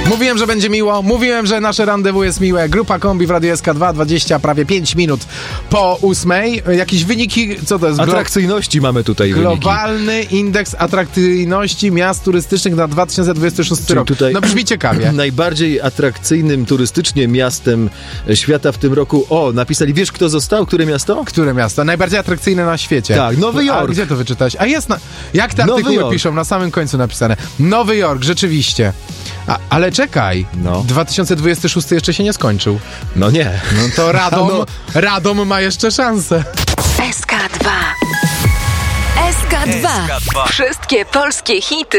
Mówiłem, że będzie miło, mówiłem, że nasze rendezvous jest miłe. Grupa Kombi w Radiu SK2, 20, prawie 5 minut po 8. Jakieś wyniki, co to jest? Atrakcyjności mamy tutaj Globalny indeks atrakcyjności miast turystycznych na 2026 rok. Tutaj no brzmi ciekawie. Najbardziej atrakcyjnym turystycznie miastem świata w tym roku. Napisali, wiesz kto został? Które miasto? Które miasto? Najbardziej atrakcyjne na świecie. Tak, Nowy Jork. A gdzie to wyczytałeś? A jest jak te artykuły piszą? Na samym końcu napisane. Nowy Jork, rzeczywiście. Ale czekaj, 2026 jeszcze się nie skończył. No nie. No to Radom ma jeszcze szansę. SK2. SK2. Wszystkie polskie hity.